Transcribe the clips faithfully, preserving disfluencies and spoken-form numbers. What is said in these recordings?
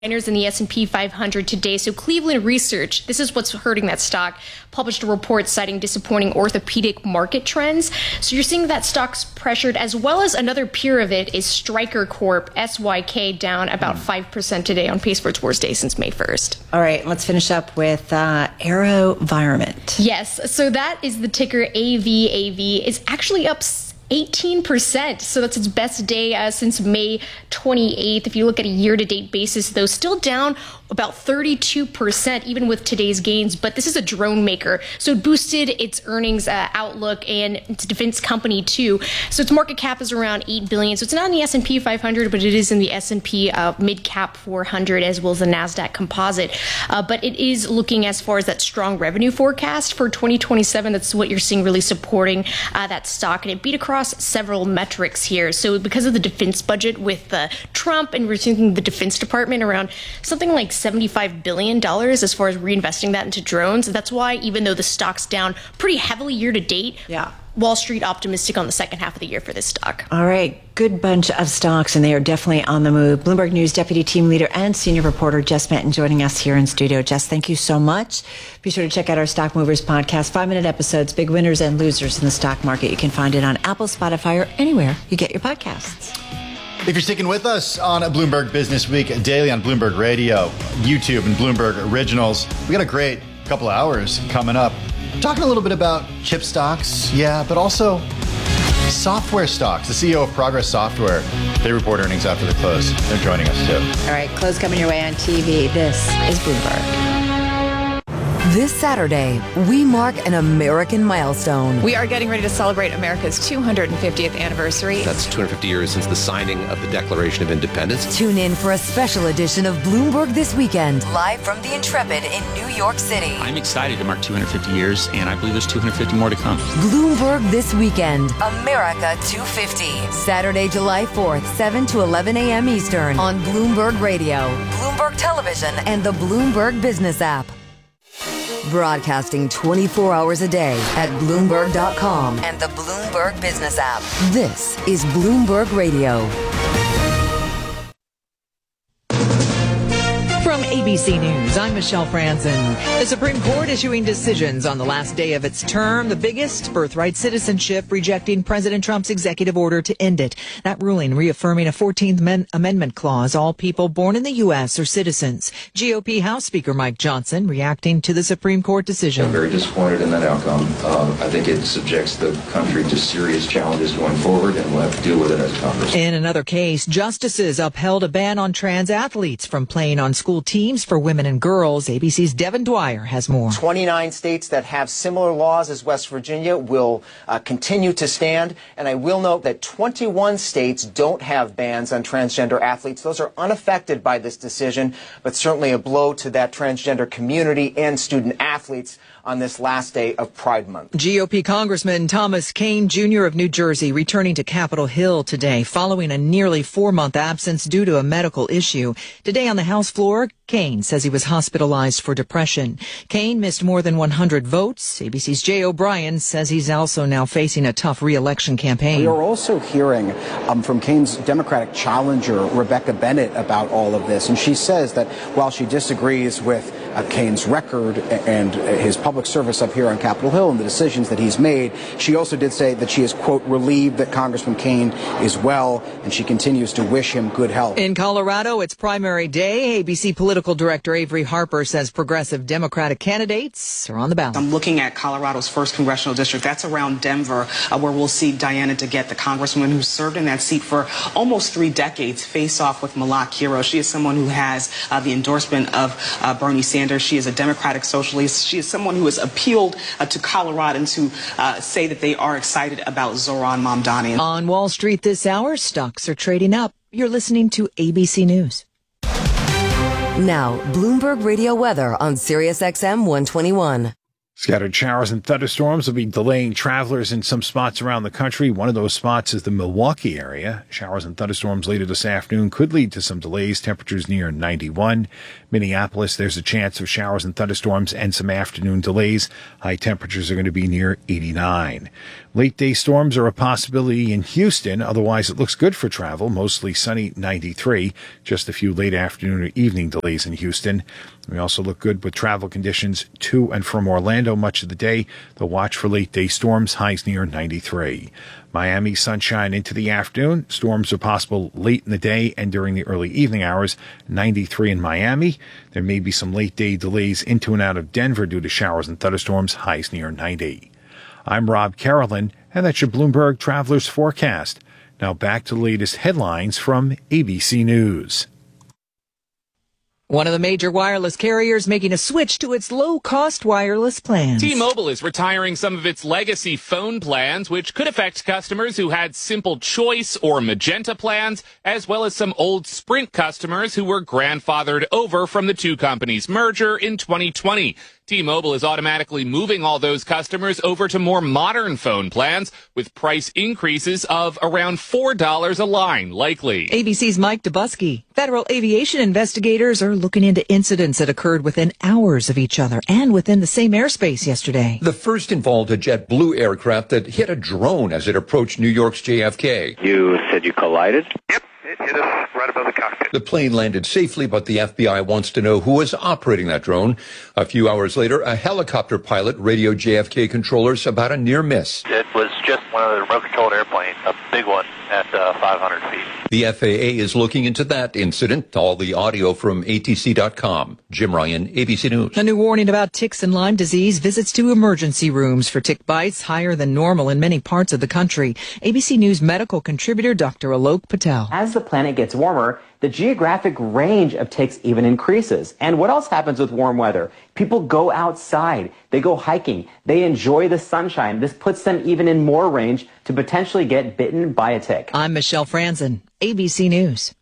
miners in the S and P five hundred today. So Cleveland Research, this is what's hurting that stock, published a report citing disappointing orthopedic market trends. So you're seeing that stock's pressured, as well as another peer of it is Stryker Corp, S Y K, down about five percent today, on pace for its worst day since May first. All right, let's finish up with uh, AeroVironment. Yes, so that is the ticker A V A V. It's actually up eighteen percent. So that's its best day uh, since May twenty-eighth. If you look at a year-to-date basis, though, still down about thirty-two percent, even with today's gains. But this is a drone maker, so it boosted its earnings uh, outlook, and it's a defense company, too. So its market cap is around eight billion dollars. So it's not in the S and P five hundred, but it is in the S and P uh, mid-cap four hundred, as well as the NASDAQ composite. Uh, but it is looking, as far as that strong revenue forecast for twenty twenty-seven, that's what you're seeing really supporting uh, that stock. And it beat across several metrics here. So because of the defense budget with uh, Trump, and we're seeing the Defense Department around something like seventy-five billion dollars as far as reinvesting that into drones. That's why, even though the stock's down pretty heavily year to date, yeah, Wall Street optimistic on the second half of the year for this stock. All right. Good bunch of stocks, and they are definitely on the move. Bloomberg News Deputy Team Leader and Senior Reporter Jess Benton joining us here in studio. Jess, thank you so much. Be sure to check out our Stock Movers podcast, five-minute episodes, big winners and losers in the stock market. You can find it on Apple, Spotify, or anywhere you get your podcasts. If you're sticking with us on Bloomberg Business Week daily on Bloomberg Radio, YouTube, and Bloomberg Originals, we got a great couple of hours coming up. Talking a little bit about chip stocks, yeah, but also software stocks. The C E O of Progress Software, they report earnings after the close. They're joining us too. All right, close coming your way on T V. This is Bloomberg. This Saturday, we mark an American milestone. We are getting ready to celebrate America's two hundred fiftieth anniversary. That's two hundred fifty years since the signing of the Declaration of Independence. Tune in for a special edition of Bloomberg This Weekend, live from the Intrepid in New York City. I'm excited to mark two hundred fifty years, and I believe there's two hundred fifty more to come. Bloomberg This Weekend, America two fifty. Saturday, July fourth, seven to eleven a.m. Eastern on Bloomberg Radio, Bloomberg Television, and the Bloomberg Business app. Broadcasting twenty-four hours a day at Bloomberg dot com and the Bloomberg Business app. This is Bloomberg Radio. From A B C News, I'm Michelle Franzen. The Supreme Court issuing decisions on the last day of its term, the biggest, birthright citizenship, rejecting President Trump's executive order to end it. That ruling reaffirming a fourteenth Amendment clause, all people born in the U S are citizens. G O P House Speaker Mike Johnson reacting to the Supreme Court decision. I'm very disappointed in that outcome. Uh, I think it subjects the country to serious challenges going forward, and we'll have to deal with it as Congress. In another case, justices upheld a ban on trans athletes from playing on school teams for women and girls. A B C's Devin Dwyer has more. twenty-nine states that have similar laws as West Virginia will uh, continue to stand. And I will note that twenty-one states don't have bans on transgender athletes. Those are unaffected by this decision, but certainly a blow to that transgender community and student athletes on this last day of Pride Month. G O P Congressman Thomas Kean, Junior of New Jersey, returning to Capitol Hill today following a nearly four-month absence due to a medical issue. Today on the House floor, Kean says he was hospitalized for depression. Kean missed more than one hundred votes. A B C's Jay O'Brien says he's also now facing a tough re-election campaign. We are also hearing um, from Kean's Democratic challenger, Rebecca Bennett, about all of this. And she says that while she disagrees with uh, Kean's record and uh, his public service up here on Capitol Hill and the decisions that he's made, she also did say that she is, quote, relieved that Congressman Kean is well, and she continues to wish him good health. In Colorado, it's primary day. A B C political director Avery Harper says progressive Democratic candidates are on the ballot. I'm looking at Colorado's first congressional district. That's around Denver, uh, where we'll see Diana DeGette, the congresswoman who served in that seat for almost three decades, face off with Malak Hero. She is someone who has uh, the endorsement of uh, Bernie Sanders. She is a Democratic socialist. She is someone who has appealed uh, to Coloradans who uh, say that they are excited about Zohran Mamdani. On Wall Street this hour, stocks are trading up. You're listening to A B C News. Now, Bloomberg Radio weather on Sirius X M one twenty-one. Scattered showers and thunderstorms will be delaying travelers in some spots around the country. One of those spots is the Milwaukee area. Showers and thunderstorms later this afternoon could lead to some delays. Temperatures near ninety-one. Minneapolis, there's a chance of showers and thunderstorms and some afternoon delays. High temperatures are going to be near eighty-nine. Late day storms are a possibility in Houston. Otherwise, it looks good for travel. Mostly sunny, ninety-three. Just a few late afternoon or evening delays in Houston. We also look good with travel conditions to and from Orlando much of the day. They'll watch for late day storms, highs near ninety-three. Miami, sunshine into the afternoon. Storms are possible late in the day and during the early evening hours. ninety-three in Miami. There may be some late day delays into and out of Denver due to showers and thunderstorms, highs near ninety. I'm Rob Carolyn, and that's your Bloomberg Travelers Forecast. Now back to the latest headlines from A B C News. One of the major wireless carriers making a switch to its low-cost wireless plans. T-Mobile is retiring some of its legacy phone plans, which could affect customers who had Simple Choice or Magenta plans, as well as some old Sprint customers who were grandfathered over from the two companies' merger in twenty twenty. T-Mobile is automatically moving all those customers over to more modern phone plans with price increases of around four dollars a line, likely. A B C's Mike Dubusky. Federal aviation investigators are looking into incidents that occurred within hours of each other and within the same airspace yesterday. The first involved a JetBlue aircraft that hit a drone as it approached New York's J F K. You said you collided? Yep, it hit us right above the cockpit. The plane landed safely, but the F B I wants to know who was operating that drone. A few hours later, a helicopter pilot radioed J F K controllers about a near miss. It was just one of the remote-controlled airplanes, a big one at uh, five hundred feet. The F A A is looking into that incident. All the audio from A T C dot com. Jim Ryan, A B C News. A new warning about ticks and Lyme disease. Visits to emergency rooms for tick bites higher than normal in many parts of the country. A B C News medical contributor Doctor Alok Patel. As the planet gets warmer, the geographic range of ticks even increases. And what else happens with warm weather? People go outside, they go hiking, they enjoy the sunshine. This puts them even in more range to potentially get bitten by a tick. I'm Michelle Franzen, A B C News.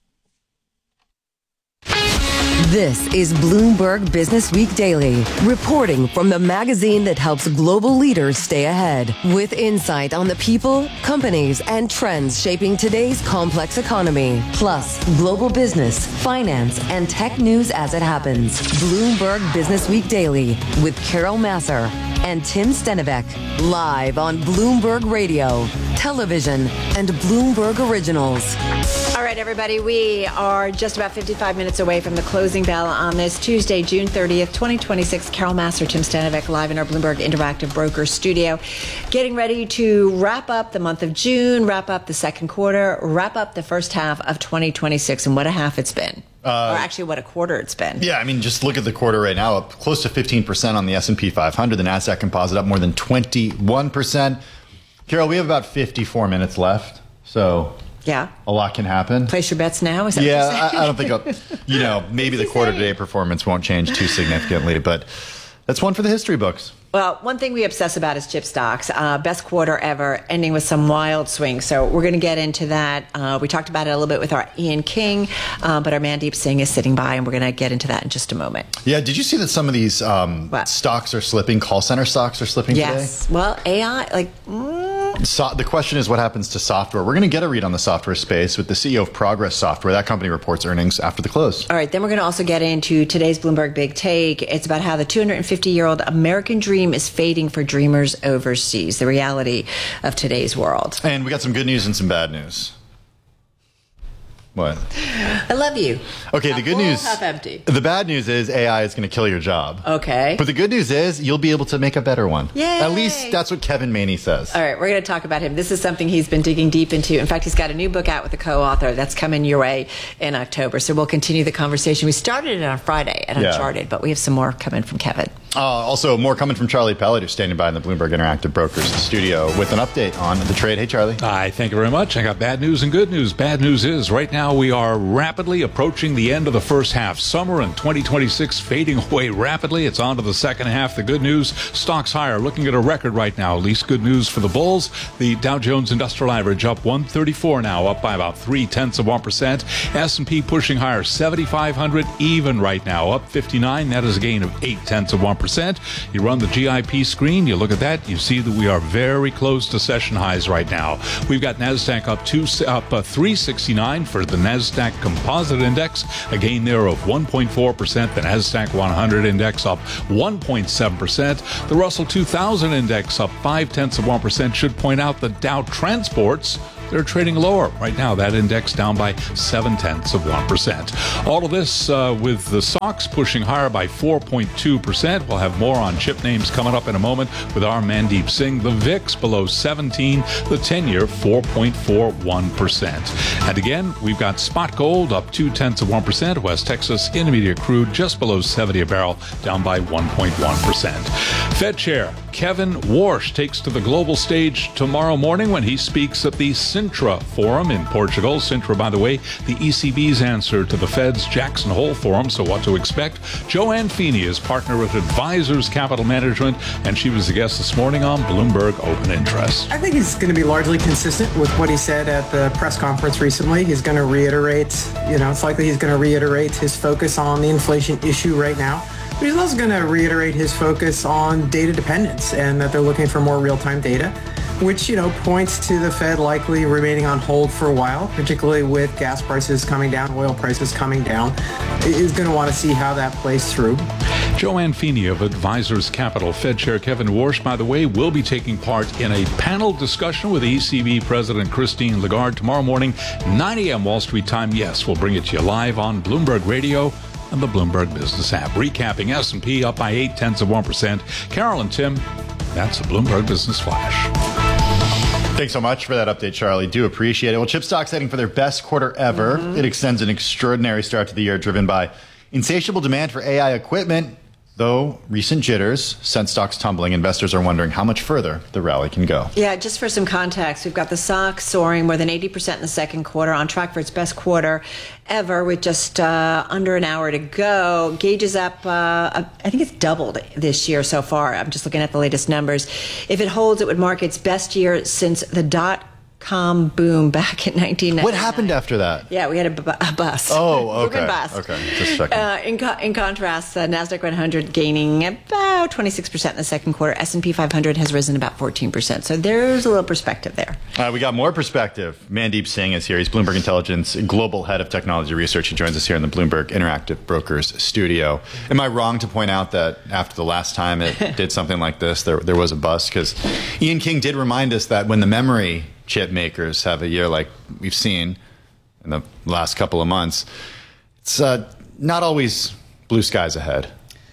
This is Bloomberg Business Week Daily, reporting from the magazine that helps global leaders stay ahead, with insight on the people, companies, and trends shaping today's complex economy, plus global business, finance, and tech news as it happens. Bloomberg Business Week Daily with Carol Massar and Tim Stenivek, live on Bloomberg Radio, television, and Bloomberg Originals. All right, everybody, we are just about fifty-five minutes away from the closing bell on this Tuesday, June thirtieth, twenty twenty-six. Carol Massar, Tim Stenivek, live in our Bloomberg Interactive Broker studio, getting ready to wrap up the month of June, wrap up the second quarter, wrap up the first half of twenty twenty-six, and what a half it's been. Uh, or actually, what a quarter it's been. Yeah, I mean, just look at the quarter right now, up close to fifteen percent on the S and P five hundred. The NASDAQ Composite up more than twenty-one percent. Carol, we have about fifty-four minutes left, so yeah, a lot can happen. Place your bets now? Is that yeah, what you're saying? I, I don't think, I'll, you know, maybe the quarter-to-date performance won't change too significantly, but that's one for the history books. Well, one thing we obsess about is chip stocks. Uh, best quarter ever, ending with some wild swings. So we're going to get into that. Uh, we talked about it a little bit with our Ian King, uh, but our Mandeep Singh is sitting by, and we're going to get into that in just a moment. Yeah, did you see that some of these um, stocks are slipping? Call center stocks are slipping yes. today? Yes. Well, A I, like... Mm, So, the question is what happens to software. We're going to get a read on the software space with the C E O of Progress Software. That company reports earnings after the close. All right, then we're going to also get into today's Bloomberg Big Take. It's about how the two hundred fifty-year-old American dream is fading for dreamers overseas, the reality of today's world. And we got some good news and some bad news. What? I love you. Okay, half the good full, news. Half empty. The bad news is A I is going to kill your job. Okay. But the good news is you'll be able to make a better one. Yay. At least that's what Kevin Maney says. All right, we're going to talk about him. This is something he's been digging deep into. In fact, he's got a new book out with a co-author that's coming your way in October. So we'll continue the conversation. We started it on Friday at Yeah. Uncharted, but we have some more coming from Kevin. Uh, also, more coming from Charlie Pellet, who's standing by in the Bloomberg Interactive Brokers studio with an update on the trade. Hey, Charlie. Hi, thank you very much. I got bad news and good news. Bad news is right now we are rapidly approaching the end of the first half. Summer in twenty twenty-six fading away rapidly. It's on to the second half. The good news, stocks higher, looking at a record right now. At least good news for the bulls. The Dow Jones Industrial Average up one thirty-four now, up by about three-tenths of one percent. S and P pushing higher, seventy-five hundred even right now, up fifty-nine. That is a gain of eight-tenths of one percent. percent. You run the G I P screen, you look at that, you see that we are very close to session highs right now. We've got NASDAQ up two, up uh, three sixty-nine for the NASDAQ Composite Index, a gain there of one point four percent. The NASDAQ one hundred Index up one point seven percent. The Russell two thousand Index up five tenths of one percent. Should point out the Dow Transports, they're trading lower. Right now, that index down by seven tenths of one percent. All of this uh, with the S O X pushing higher by four point two percent. We'll have more on chip names coming up in a moment with our Mandeep Singh. The V I X below seventeen, the ten-year four point four one percent. And again, we've got spot gold up two tenths of one percent. West Texas Intermediate crude just below seventy a barrel, down by one point one percent. Fed Chair Kevin Warsh takes to the global stage tomorrow morning when he speaks at the Sintra Forum in Portugal. Sintra, by the way, the E C B's answer to the Fed's Jackson Hole Forum, so what to expect. Joanne Feeney is partner with Advisors Capital Management, and she was a guest this morning on Bloomberg Open Interest. I think he's going to be largely consistent with what he said at the press conference recently. He's going to reiterate, you know, it's likely he's going to reiterate his focus on the inflation issue right now. But he's also going to reiterate his focus on data dependence and that they're looking for more real-time data, which, you know, points to the Fed likely remaining on hold for a while, particularly with gas prices coming down, oil prices coming down. He's going to want to see how that plays through. Joanne Feeney of Advisors Capital. Fed Chair Kevin Warsh, by the way, will be taking part in a panel discussion with E C B President Christine Lagarde tomorrow morning, nine a.m. Wall Street time. Yes, we'll bring it to you live on Bloomberg Radio and the Bloomberg Business app. Recapping, S and P up by eight tenths of one percent. Carol and Tim, that's a Bloomberg Business Flash. Thanks so much for that update, Charlie. Do appreciate it. Well, chip stocks heading for their best quarter ever. Mm-hmm. It extends an extraordinary start to the year driven by insatiable demand for A I equipment. Though recent jitters sent stocks tumbling, investors are wondering how much further the rally can go. Yeah, just for some context, we've got the S O X soaring more than eighty percent in the second quarter, on track for its best quarter ever with just uh, under an hour to go. Gauge is up, uh, I think it's doubled this year so far. I'm just looking at the latest numbers. If it holds, it would mark its best year since the dot com boom back in nineteen ninety-nine. What happened after that? Yeah, we had a, bu- a bus. Oh, okay. bus. Okay, just checking. Uh, in, co- in contrast, the NASDAQ one hundred gaining about twenty-six percent in the second quarter. S and P five hundred has risen about fourteen percent. So there's a little perspective there. Uh, we got more perspective. Mandeep Singh is here. He's Bloomberg Intelligence Global Head of Technology Research. He joins us here in the Bloomberg Interactive Brokers studio. Am I wrong to point out that after the last time it did something like this, there, there was a bust? Because Ian King did remind us that when the memory chip makers have a year like we've seen in the last couple of months, it's uh, not always blue skies ahead.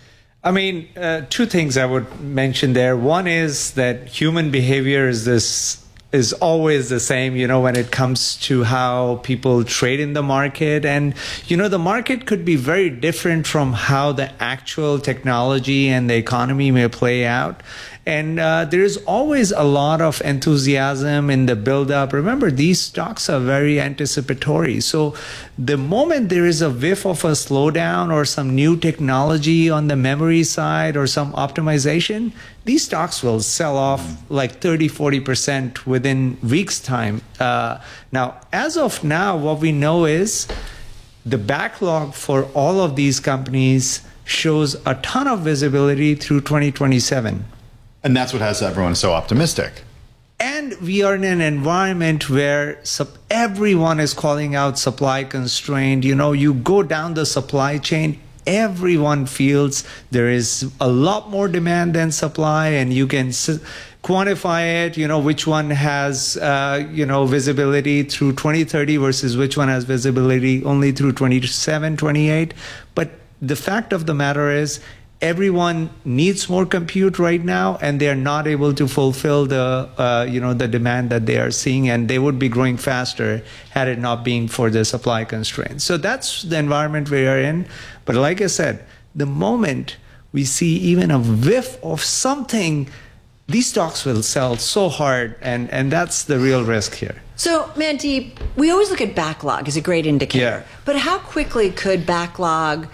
I mean, uh, two things I would mention there. One is that human behavior is this is always the same, you know, when it comes to how people trade in the market. And, you know, the market could be very different from how the actual technology and the economy may play out. And uh, there's always a lot of enthusiasm in the build-up. Remember, these stocks are very anticipatory. So the moment there is a whiff of a slowdown or some new technology on the memory side or some optimization, these stocks will sell off like thirty, forty percent within weeks' time. Uh, now, as of now, what we know is the backlog for all of these companies shows a ton of visibility through twenty twenty-seven. And that's what has everyone so optimistic. And we are in an environment where sup- everyone is calling out supply constrained. You know, you go down the supply chain, everyone feels there is a lot more demand than supply, and you can s- quantify it, you know, which one has, uh, you know, visibility through twenty thirty versus which one has visibility only through twenty-seven, twenty-eight. But the fact of the matter is, everyone needs more compute right now, and they are not able to fulfill the, uh, you know, the demand that they are seeing, and they would be growing faster had it not been for the supply constraints. So that's the environment we are in. But like I said, the moment we see even a whiff of something, these stocks will sell so hard, and, and that's the real risk here. So, Mandeep, we always look at backlog as a great indicator. Yeah. But how quickly could backlog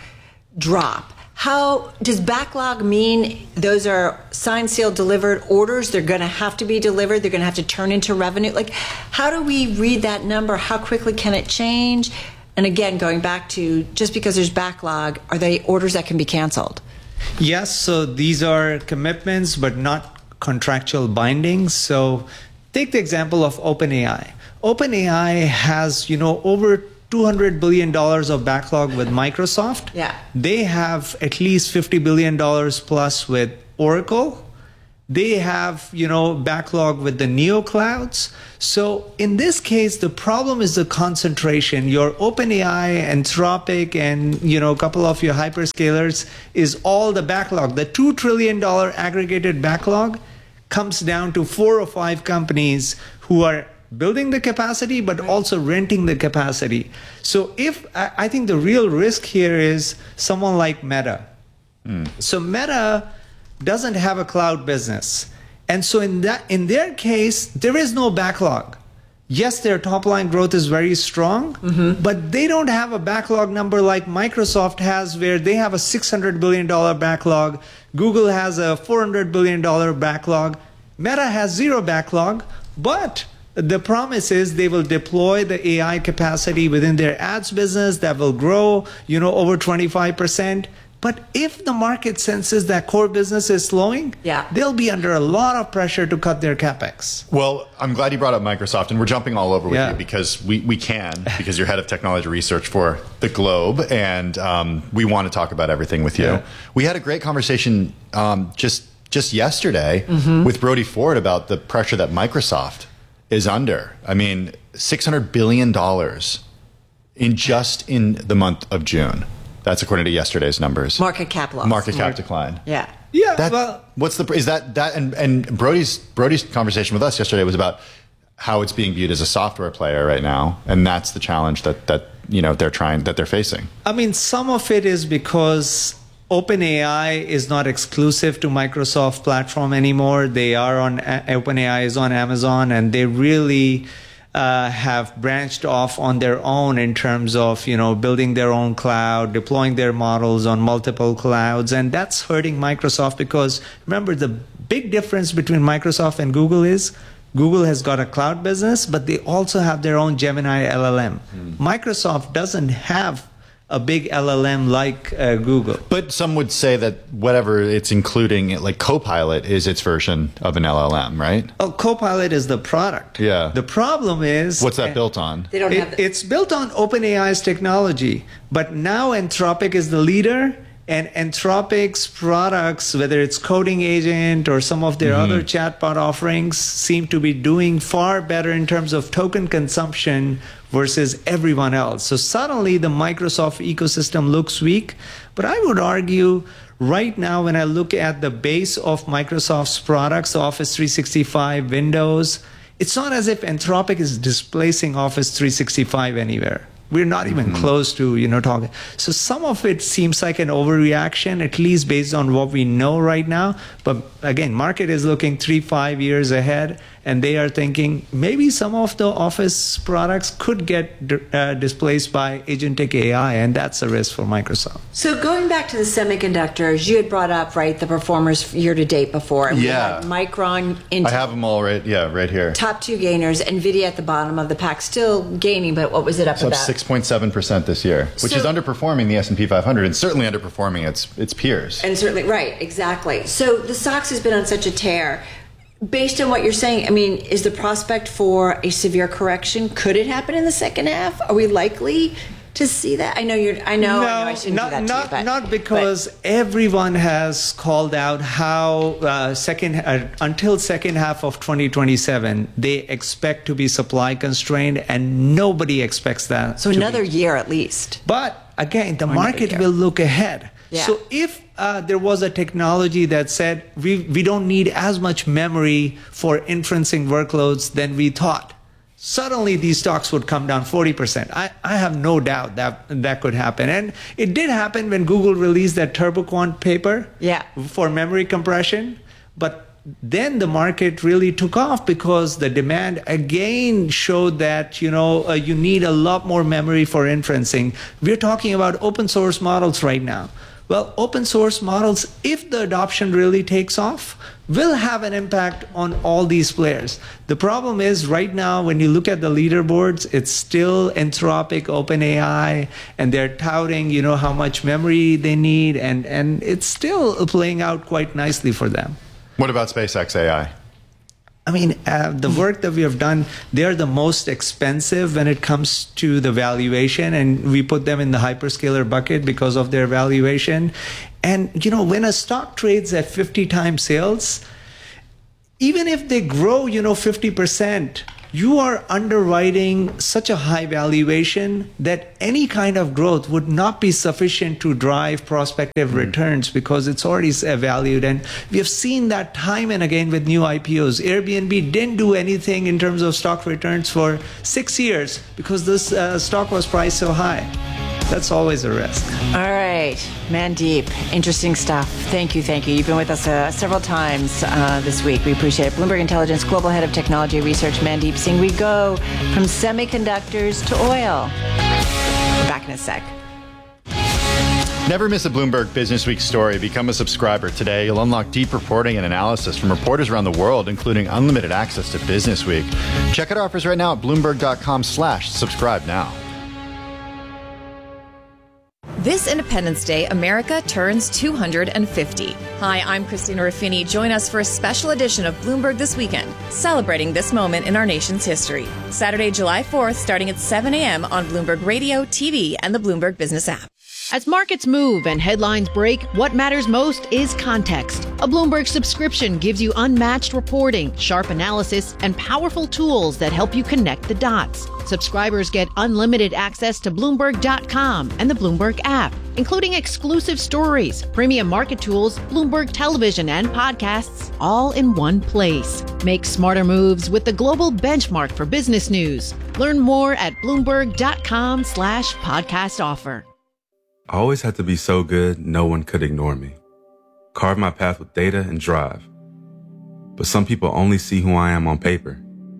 drop? How does backlog mean those are signed, sealed, delivered orders? They're going to have to be delivered. They're going to have to turn into revenue. Like, how do we read that number? How quickly can it change? And again, going back to just because there's backlog, are they orders that can be canceled? Yes, so these are commitments, but not contractual bindings. So take the example of OpenAI. OpenAI has, you know, over two hundred billion dollars of backlog with Microsoft. Yeah. They have at least fifty billion dollars plus with Oracle. They have, you know, backlog with the neoclouds. So in this case, the problem is the concentration. Your OpenAI, Anthropic, and, you know, a couple of your hyperscalers is all the backlog. The two trillion dollars aggregated backlog comes down to four or five companies who are building the capacity, but also renting the capacity. So if, I think the real risk here is someone like Meta. Mm. So Meta doesn't have a cloud business. And so in that, in their case, there is no backlog. Yes, their top line growth is very strong, mm-hmm. but they don't have a backlog number like Microsoft has, where they have a six hundred billion dollars backlog. Google has a four hundred billion dollars backlog. Meta has zero backlog, but the promise is they will deploy the A I capacity within their ads business that will grow, you know, over twenty-five percent. But if the market senses that core business is slowing, yeah. they'll be under a lot of pressure to cut their capex. Well, I'm glad you brought up Microsoft, and we're jumping all over with Yeah. you because we, we can, because you're head of technology research for the Globe, and um, we want to talk about everything with you. Yeah. We had a great conversation um, just just yesterday Mhm. with Brody Ford about the pressure that Microsoft is under. I mean, six hundred billion dollars in just in the month of June. That's according to yesterday's numbers. Market cap loss. Market cap decline. Yeah. Yeah. That, well, what's the is that that and and Brody's Brody's conversation with us yesterday was about how it's being viewed as a software player right now, and that's the challenge that that you know they're trying that they're facing. I mean, some of it is because OpenAI is not exclusive to Microsoft platform anymore. They are on OpenAI is on Amazon, and they really uh, have branched off on their own in terms of, you know, building their own cloud, deploying their models on multiple clouds, and that's hurting Microsoft because remember the big difference between Microsoft and Google is Google has got a cloud business, but they also have their own Gemini L L M. Mm. Microsoft doesn't have a big L L M like uh, Google. But some would say that whatever it's including, like Copilot is its version of an L L M, right? Oh, Copilot is the product. Yeah. The problem is... What's that built on? They don't it, have the- It's built on OpenAI's technology, but now Anthropic is the leader, and Anthropic's products, whether it's Coding Agent or some of their Mm-hmm. other chatbot offerings, seem to be doing far better in terms of token consumption versus everyone else. So suddenly the Microsoft ecosystem looks weak, but I would argue right now when I look at the base of Microsoft's products, Office three sixty-five, Windows, it's not as if Anthropic is displacing Office three sixty-five anywhere. We're not even mm-hmm. close to, you know, talking. So some of it seems like an overreaction, at least based on what we know right now. But again, market is looking three, five years ahead, and they are thinking maybe some of the Office products could get uh, displaced by agentic A I, and that's a risk for Microsoft. So going back to the semiconductors, you had brought up, right, the performers year to date before. And Yeah. we had Micron, Intel. I have them all right, yeah, right here. Top two gainers, NVIDIA at the bottom of the pack, still gaining, but what was it up It's up about? six point seven percent this year, which So- is underperforming the S and P five hundred and certainly underperforming its its peers. And certainly, right, exactly. So the stocks has been on such a tear. Based on what you're saying, I mean, is the prospect for a severe correction? Could it happen in the second half? Are we likely to see that? I know you're. I know. No, I, know I shouldn't not do that to not you, but, not because everyone has called out how uh, second uh, until second half of twenty twenty-seven they expect to be supply constrained, and nobody expects that. So to another be. year at least. But again, the Or another market year. will look ahead. Yeah. So if uh, there was a technology that said we we don't need as much memory for inferencing workloads than we thought, suddenly these stocks would come down forty percent. I, I have no doubt that that could happen. And it did happen when Google released that TurboQuant paper Yeah. for memory compression. But then the market really took off because the demand again showed that, you know, uh, you need a lot more memory for inferencing. We're talking about open source models right now. Well, open source models, if the adoption really takes off, will have an impact on all these players. The problem is right now, when you look at the leaderboards, it's still Anthropic, OpenAI, and they're touting, you know, how much memory they need, and, and it's still playing out quite nicely for them. What about SpaceX A I? I mean, uh, the work that we have done, they're the most expensive when it comes to the valuation, and we put them in the hyperscaler bucket because of their valuation. And, you know, when a stock trades at fifty times sales, even if they grow, you know, fifty percent, you are underwriting such a high valuation that any kind of growth would not be sufficient to drive prospective mm. returns because it's already valued. And we have seen that time and again with new I P Os. Airbnb didn't do anything in terms of stock returns for six years because this uh, stock was priced so high. That's always a risk. All right, Mandeep, interesting stuff. Thank you, thank you. You've been with us uh, several times uh, this week. We appreciate it. Bloomberg Intelligence Global Head of Technology Research, Mandeep Singh. We go from semiconductors to oil. We're back in a sec. Never miss a Bloomberg Business Week story. Become a subscriber today. You'll unlock deep reporting and analysis from reporters around the world, including unlimited access to Business Week. Check out offers right now at bloomberg.com slash subscribe now. This Independence Day, America turns two hundred fifty. Hi, I'm Christina Ruffini. Join us for a special edition of Bloomberg This Weekend, celebrating this moment in our nation's history. Saturday, July fourth, starting at seven a.m. on Bloomberg Radio, T V, and the Bloomberg Business app. As markets move and headlines break, what matters most is context. A Bloomberg subscription gives you unmatched reporting, sharp analysis, and powerful tools that help you connect the dots. Subscribers get unlimited access to Bloomberg dot com and the Bloomberg app, including exclusive stories, premium market tools, Bloomberg television, and podcasts, all in one place. Make smarter moves with the global benchmark for business news. Learn more at Bloomberg dot com slash podcast offer. I always had to be so good, no one could ignore me. Carve my path with data and drive. But some people only see who I am on paper.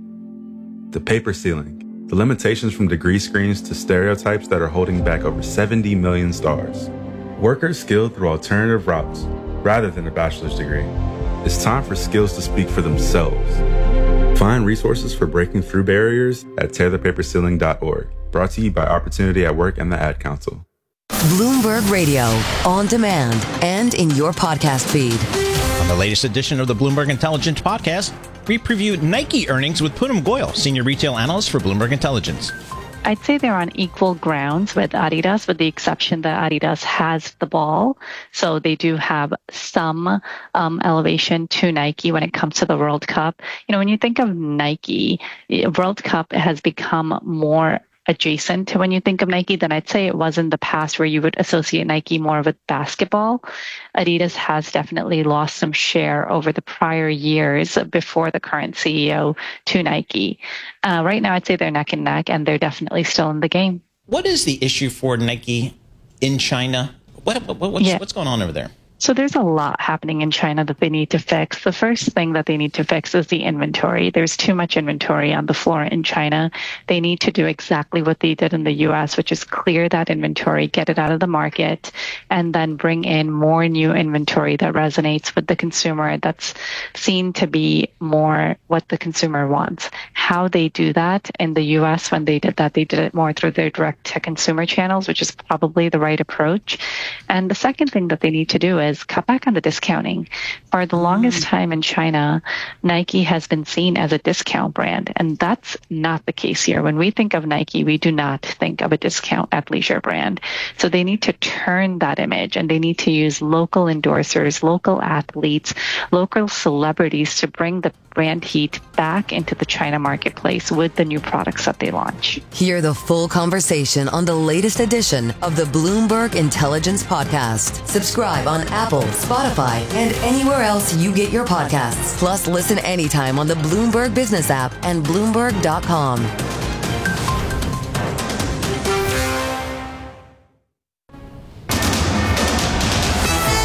The paper ceiling, the limitations from degree screens to stereotypes that are holding back over seventy million stars. Workers skilled through alternative routes, rather than a bachelor's degree. It's time for skills to speak for themselves. Find resources for breaking through barriers at tear the paper ceiling dot org. Brought to you by Opportunity at Work and the Ad Council. Bloomberg Radio, on demand and in your podcast feed. On the latest edition of the Bloomberg Intelligence podcast, we preview Nike earnings with Poonam Goyal, senior retail analyst for Bloomberg Intelligence. I'd say they're on equal grounds with Adidas, with the exception that Adidas has the ball. So they do have some um, elevation to Nike when it comes to the World Cup. You know, when you think of Nike, World Cup has become more adjacent to when you think of Nike than I'd say it was in the past, where you would associate Nike more with basketball. Adidas has definitely lost some share over the prior years before the current C E O to Nike. Uh, right now, I'd say they're neck and neck, and they're definitely still in the game. What is the issue for Nike in China? What, what what's, yeah. what's going on over there? So there's a lot happening in China that they need to fix. The first thing that they need to fix is the inventory. There's too much inventory on the floor in China. They need to do exactly what they did in the U S, which is clear that inventory, get it out of the market, and then bring in more new inventory that resonates with the consumer, that's seen to be more what the consumer wants. How they do that in the U S, when they did that, they did it more through their direct-to-consumer channels, which is probably the right approach. And the second thing that they need to do is cut back on the discounting. For the longest time in China, Nike has been seen as a discount brand, and that's not the case here. When we think of Nike, we do not think of a discount athleisure brand. So they need to turn that image, and they need to use local endorsers, local athletes, local celebrities to bring the brand heat back into the China marketplace with the new products that they launch. Hear the full conversation on the latest edition of the Bloomberg Intelligence Podcast. Subscribe on Apple, Spotify, and anywhere else you get your podcasts. Plus, listen anytime on the Bloomberg Business app and Bloomberg dot com.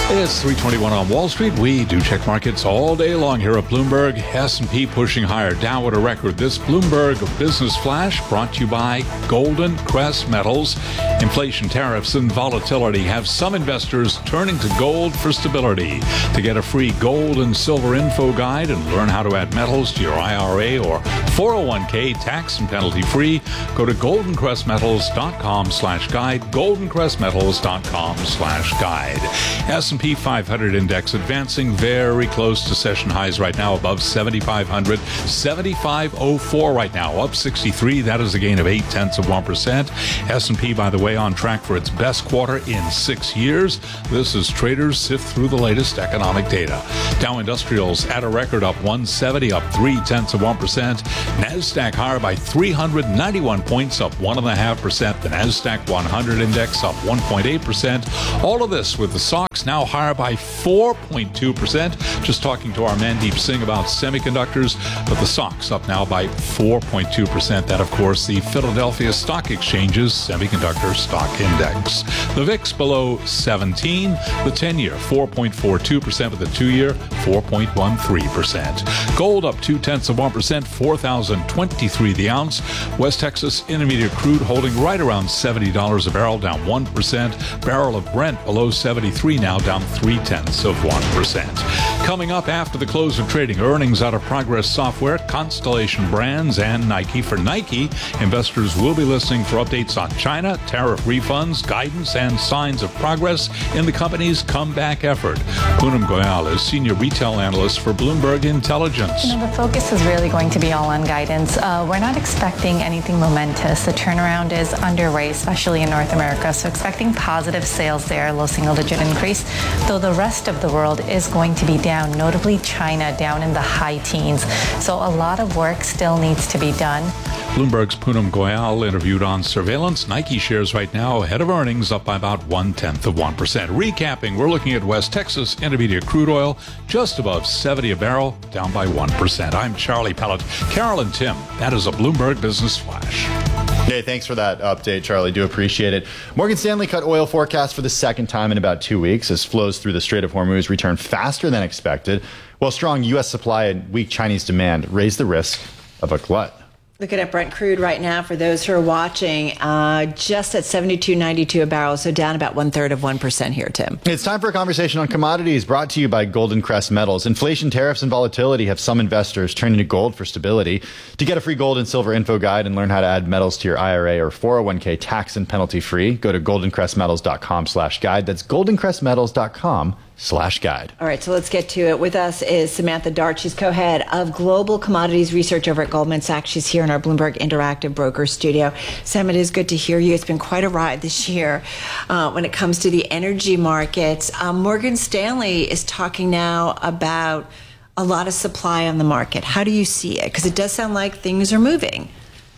It's three twenty-one on Wall Street. We do check markets all day long here at Bloomberg. S and P pushing higher, down at a record. This Bloomberg Business Flash brought to you by Golden Crest Metals. Inflation, tariffs, and volatility have some investors turning to gold for stability. To get a free gold and silver info guide and learn how to add metals to your I R A or four oh one k tax and penalty free, go to goldencrestmetals.com slash guide, goldencrestmetals.com slash guide. S and P five hundred index advancing very close to session highs right now, above seventy-five hundred, seventy-five oh four right now, up sixty-three. That is a gain of eight tenths of one percent. S and P, by the way, on track for its best quarter in six years. This is traders sift through the latest economic data. Dow Industrials at a record, up one seventy, up three tenths of one percent. NASDAQ higher by three hundred ninety-one points, up one point five percent. The NASDAQ one hundred index up one point eight percent. All of this with the S O X now higher by four point two percent. Just talking to our Mandeep Singh about semiconductors, but the S O X up now by four point two percent. That, of course, the Philadelphia Stock Exchange's Semiconductor Stock Index. The V I X below seventeen. The ten-year four point four two percent, with the two-year four point one three percent. Gold up two tenths of one percent, four thousand twenty-three the ounce. West Texas Intermediate crude holding right around seventy dollars a barrel, down one percent. Barrel of Brent below seventy-three now, down three tenths of one percent. Coming up after the close of trading, earnings out of Progress Software, Constellation Brands, and Nike. For Nike, investors will be listening for updates on China, tariff refunds, guidance, and signs of progress in the company's comeback effort. Poonam Goyal is senior retail analyst for Bloomberg Intelligence. You know, the focus is really going to be all on guidance. Uh, we're not expecting anything momentous. The turnaround is underway, especially in North America, so expecting positive sales there, low single-digit increase, though the rest of the world is going to be down, notably China down in the high teens. So a lot of work still needs to be done. Bloomberg's Poonam Goyal interviewed on surveillance. Nike shares right now ahead of earnings, up by about one-tenth of one percent. Recapping, we're looking at West Texas Intermediate crude oil just above seventy a barrel, down by one percent. I'm Charlie Pellet. Carol and Tim, that is a Bloomberg Business Flash. Hey, thanks for that update, Charlie. Do appreciate it. Morgan Stanley cut oil forecast for the second time in about two weeks as flows through the Strait of Hormuz return faster than expected, while strong U S supply and weak Chinese demand raise the risk of a glut. Looking at Brent crude right now for those who are watching, uh, just at seventy-two ninety-two a barrel, so down about one third of one percent here, Tim. It's time for a conversation on commodities brought to you by Golden Crest Metals. Inflation, tariffs, and volatility have some investors turning to gold for stability. To get a free gold and silver info guide and learn how to add metals to your I R A or four oh one k tax and penalty free, go to goldencrestmetals.com slash guide. That's goldencrestmetals.com slash guide. All right, so let's get to it. With us is Samantha Dart. She's co-head of Global Commodities Research over at Goldman Sachs. She's here in our Bloomberg Interactive Broker Studio. Sam, it is good to hear you. It's been quite a ride this year uh, when it comes to the energy markets. Um, Morgan Stanley is talking now about a lot of supply on the market. How do you see it? Because it does sound like things are moving.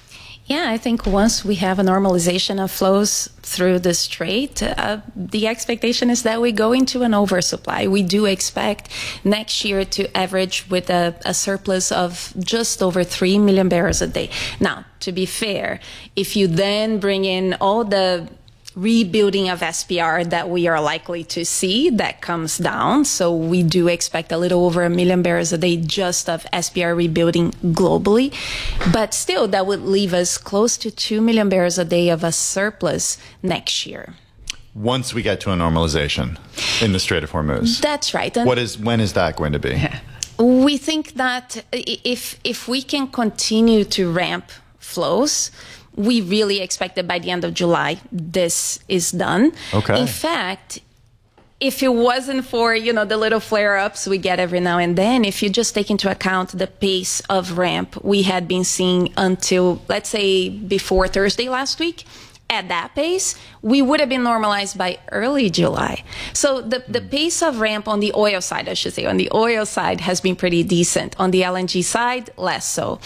Yeah, I think once we have a normalization of flows through the strait, uh, the expectation is that we go into an oversupply. We do expect next year to average with a, a surplus of just over three million barrels a day. Now, to be fair, if you then bring in all the rebuilding of S P R that we are likely to see, that comes down. So we do expect a little over a million barrels a day just of S P R rebuilding globally. But still, that would leave us close to two million barrels a day of a surplus next year. Once we get to a normalization in the Strait of Hormuz. That's right. And what is, when is that going to be? We think that if, if we can continue to ramp flows, we really expect that by the end of July, this is done. Okay. In fact, if it wasn't for, you know, the little flare-ups we get every now and then, if you just take into account the pace of ramp we had been seeing until, let's say, before Thursday last week, at that pace, we would have been normalized by early July. So the, the pace of ramp on the oil side, I should say, on the oil side has been pretty decent. On the L N G side, less so.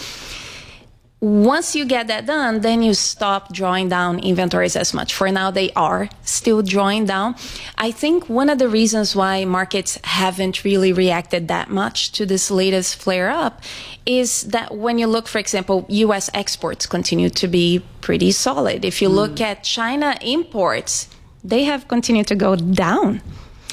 Once you get that done, then you stop drawing down inventories as much. For now, they are still drawing down. I think one of the reasons why markets haven't really reacted that much to this latest flare-up is that when you look, for example, U S exports continue to be pretty solid. If you look at China imports, they have continued to go down.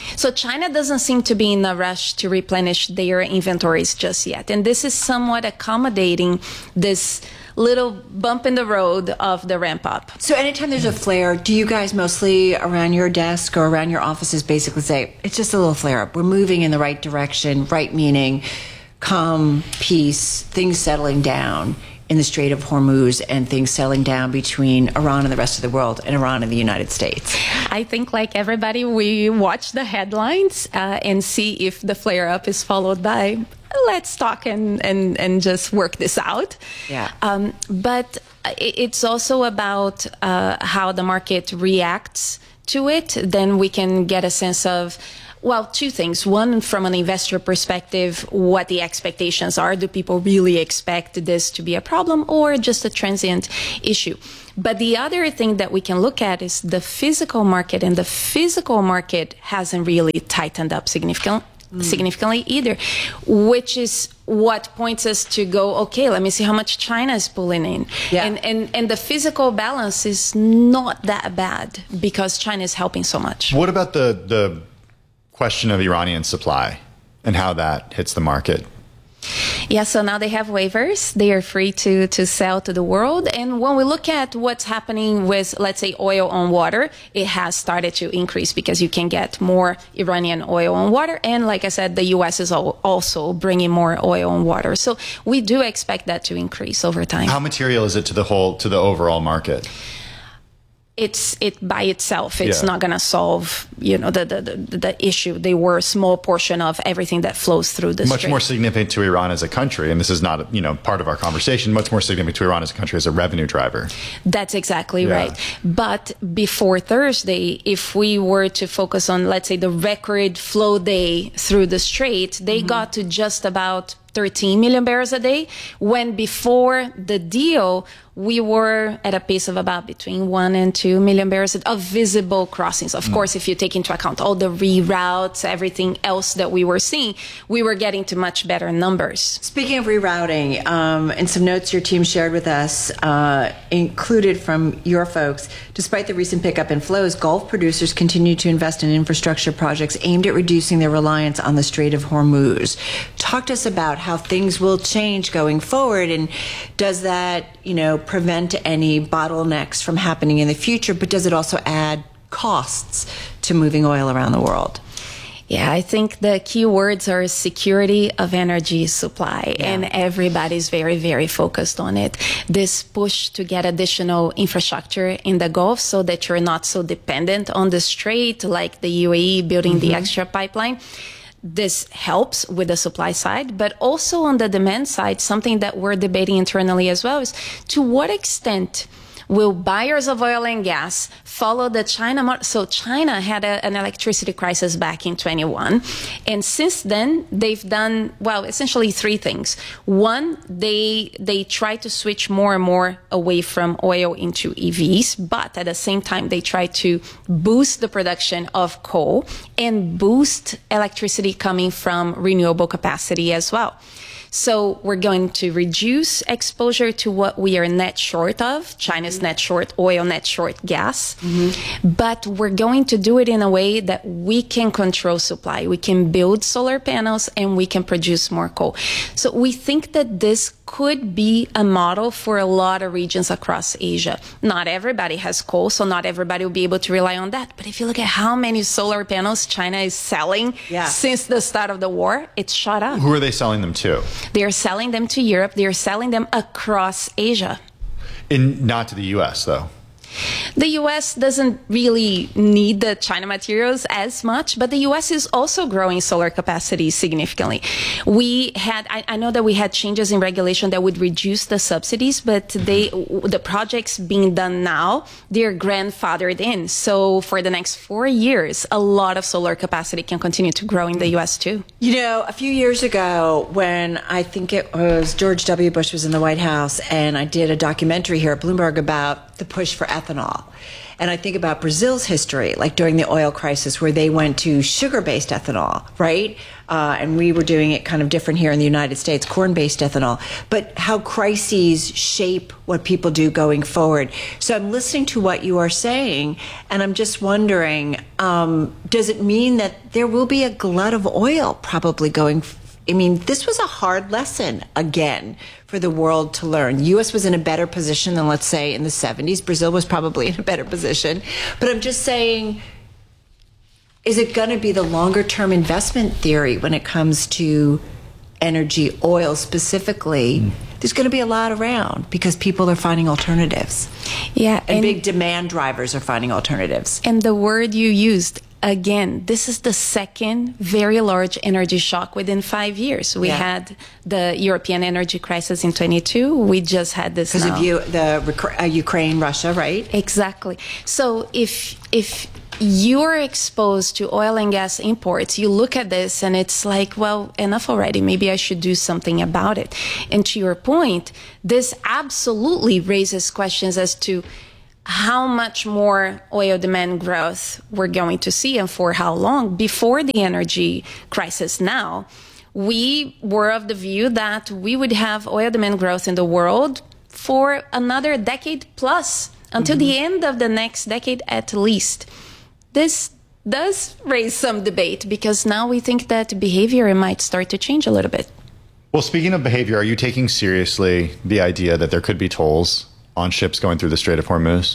So China doesn't seem to be in a rush to replenish their inventories just yet. And this is somewhat accommodating this little bump in the road of the ramp up. So anytime there's a flare, do you guys mostly around your desk or around your offices basically say, it's just a little flare up, we're moving in the right direction, right meaning calm, peace, things settling down in the Strait of Hormuz and things settling down between Iran and the rest of the world and Iran and the United States? I think like everybody, we watch the headlines uh, and see if the flare-up is followed by let's talk and, and, and just work this out. Yeah. Um, but it's also about uh, how the market reacts to it. Then we can get a sense of, well, two things. One, from an investor perspective, what the expectations are. Do people really expect this to be a problem or just a transient issue? But the other thing that we can look at is the physical market, and the physical market hasn't really tightened up significantly. Mm. significantly either, which is what points us to go, okay, let me see how much China is pulling in. Yeah. And, and, and the physical balance is not that bad because China is helping so much. What about the, the question of Iranian supply and how that hits the market? Yeah, so now they have waivers. They are free to, to sell to the world. And when we look at what's happening with, let's say, oil on water, it has started to increase because you can get more Iranian oil on water. And like I said, the U S is also bringing more oil on water. So we do expect that to increase over time. How material is it to the whole, to the overall market? It's it by itself. It's Yeah. not going to solve, you know, the, the, the, the issue. They were a small portion of everything that flows through the Much strait. more significant to Iran as a country, and this is not, you know, part of our conversation, much more significant to Iran as a country as a revenue driver. That's exactly Yeah. right. But before Thursday, if we were to focus on, let's say, the record flow day through the strait, they mm-hmm. got to just about thirteen million barrels a day, when before the deal, we were at a pace of about between one and two million barrels of visible crossings. Of mm. course, if you take into account all the reroutes, everything else that we were seeing, we were getting to much better numbers. Speaking of rerouting, um, and some notes your team shared with us, uh, included from your folks, despite the recent pickup in flows, Gulf producers continue to invest in infrastructure projects aimed at reducing their reliance on the Strait of Hormuz. Talk to us about how things will change going forward, and does that, you know, prevent any bottlenecks from happening in the future, but does it also add costs to moving oil around the world? Yeah, I think the key words are security of energy supply, yeah. and everybody's very, very focused on it. This push to get additional infrastructure in the Gulf so that you're not so dependent on the strait, like the U A E building mm-hmm. the extra pipeline. This helps with the supply side, but also on the demand side, something that we're debating internally as well is to what extent will buyers of oil and gas follow the China market? So China had a, an electricity crisis back in twenty-one. And since then, they've done, well, essentially three things. One, they they try to switch more and more away from oil into E Vs, but at the same time, they try to boost the production of coal and boost electricity coming from renewable capacity as well. So we're going to reduce exposure to what we are net short of. China's net short oil, net short gas. Mm-hmm. But we're going to do it in a way that we can control supply. We can build solar panels and we can produce more coal. So we think that this could be a model for a lot of regions across Asia. Not everybody has coal, so not everybody will be able to rely on that. But if you look at how many solar panels China is selling yeah. since the start of the war, it's shot up. Who are they selling them to? They're selling them to Europe. They're selling them across Asia. In, not to the U S, though. The U S doesn't really need the China materials as much, but the U S is also growing solar capacity significantly. We had, I, I know that we had changes in regulation that would reduce the subsidies, but they, the projects being done now, they're grandfathered in. So for the next four years, a lot of solar capacity can continue to grow in the U S too. You know, a few years ago when I think it was George W. Bush was in the White House, and I did a documentary here at Bloomberg about the push for ethanol. And I think about Brazil's history, like during the oil crisis, where they went to sugar-based ethanol, right? Uh, and we were doing it kind of different here in the United States, corn-based ethanol. But how crises shape what people do going forward. So I'm listening to what you are saying, and I'm just wondering, um, does it mean that there will be a glut of oil probably going forward? I mean, this was a hard lesson, again, for the world to learn. The U S was in a better position than, let's say, in the seventies. Brazil was probably in a better position. But I'm just saying, is it going to be the longer-term investment theory when it comes to energy, oil specifically? Mm. There's going to be a lot around because people are finding alternatives. Yeah. And, and big and, demand drivers are finding alternatives. And the word you used, again, this is the second very large energy shock within five years. We yeah. had the European energy crisis in twenty-two. We just had this because of you, the uh, Ukraine, Russia, right? Exactly. So if if you're exposed to oil and gas imports, you look at this and it's like, well, enough already. Maybe I should do something about it. And to your point, this absolutely raises questions as to how much more oil demand growth we're going to see and for how long. Before the energy crisis now, we were of the view that we would have oil demand growth in the world for another decade plus, until mm-hmm. the end of the next decade at least. This does raise some debate because now we think that behavior might start to change a little bit. Well, speaking of behavior, are you taking seriously the idea that there could be tolls on ships going through the Strait of Hormuz?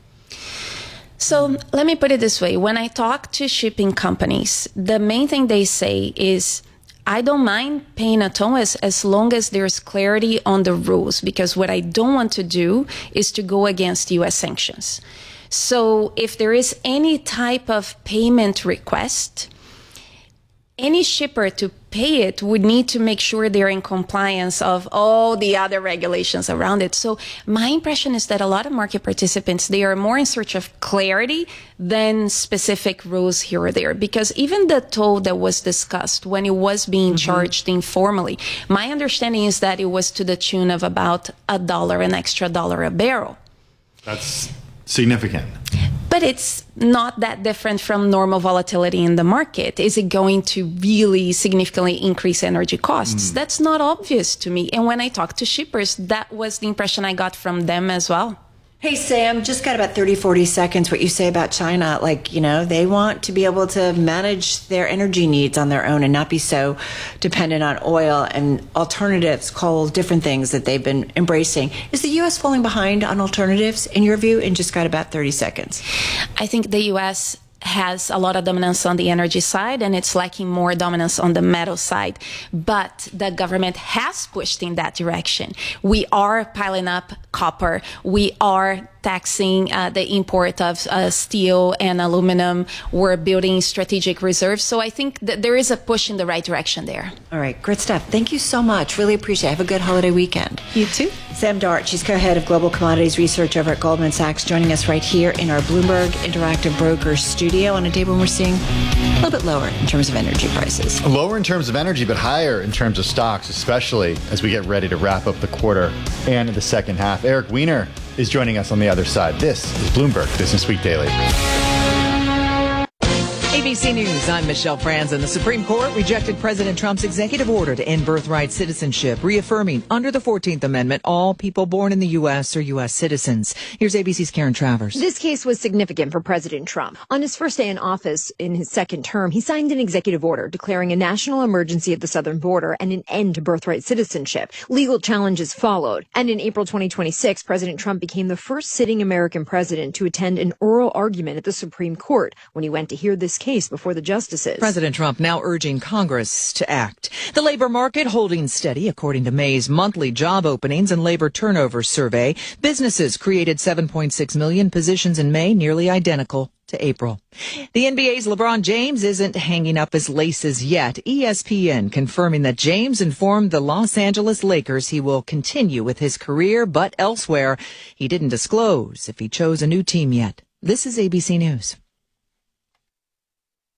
So let me put it this way. When I talk to shipping companies, the main thing they say is, I don't mind paying a toll as, as long as there's clarity on the rules, because what I don't want to do is to go against U S sanctions. So if there is any type of payment request, any shipper to pay it would need to make sure they're in compliance of all the other regulations around it. So my impression is that a lot of market participants, they are more in search of clarity than specific rules here or there. Because even the toll that was discussed when it was being mm-hmm. charged informally, my understanding is that it was to the tune of about a dollar, an extra dollar a barrel. That's significant. But it's not that different from normal volatility in the market. Is it going to really significantly increase energy costs? Mm. That's not obvious to me. And when I talk to shippers, that was the impression I got from them as well. Hey, Sam, just got about thirty, forty seconds. What you say about China, like, you know, they want to be able to manage their energy needs on their own and not be so dependent on oil and alternatives, coal, different things that they've been embracing. Is the U S falling behind on alternatives, in your view? And just got about thirty seconds. I think the U S has a lot of dominance on the energy side, and it's lacking more dominance on the metal side. But the government has pushed in that direction. We are piling up copper. We are taxing uh, the import of uh, steel and aluminum. We're building strategic reserves. So I think that there is a push in the right direction there. All right, great stuff. Thank you so much. Really appreciate it. Have a good holiday weekend. You too. Sam Dart, she's co-head of Global Commodities Research over at Goldman Sachs, joining us right here in our Bloomberg Interactive Brokers studio on a day when we're seeing a little bit lower in terms of energy prices. Lower in terms of energy, but higher in terms of stocks, especially as we get ready to wrap up the quarter and the second half. Eric Weiner is joining us on the other side. This is Bloomberg Business Week Daily. A B C News, I'm Michelle Franzen. The Supreme Court rejected President Trump's executive order to end birthright citizenship, reaffirming under the fourteenth Amendment all people born in the U S are U S citizens. Here's A B C's Karen Travers. This case was significant for President Trump. On his first day in office in his second term, he signed an executive order declaring a national emergency at the southern border and an end to birthright citizenship. Legal challenges followed. And in April twenty twenty-six, President Trump became the first sitting American president to attend an oral argument at the Supreme Court when he went to hear this case before the justices. President Trump now urging Congress to act. The labor market holding steady, according to May's monthly job openings and labor turnover survey. Businesses created seven point six million positions in May, nearly identical to April. The N B A's LeBron James isn't hanging up his laces yet. E S P N confirming that James informed the Los Angeles Lakers he will continue with his career, but elsewhere. He didn't disclose if he chose a new team yet. This is A B C News.